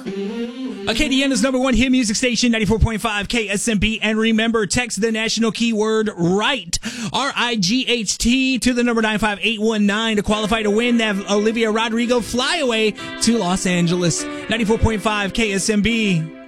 Acadiana's number one hit music station, 94.5 KSMB. And remember, text the national keyword RIGHT, RIGHT, to the number 95819 to qualify to win that Olivia Rodrigo flyaway to Los Angeles. 94.5 KSMB.